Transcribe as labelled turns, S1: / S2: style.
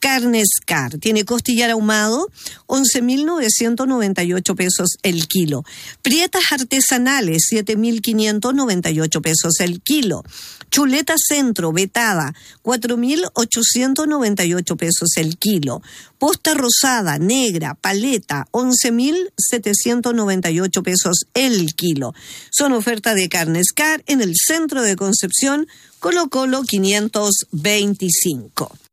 S1: Carnes Car. Tiene costillar ahumado, 11.998 pesos el kilo. Prietas artesanales, 7.598 pesos el kilo. Chuleta Centro, vetada, 4.898 pesos el kilo. Posta rosada, negra, paleta, 11.798 pesos el kilo. Son oferta de Carnes Car en el centro de Concepción, Colo Colo 525.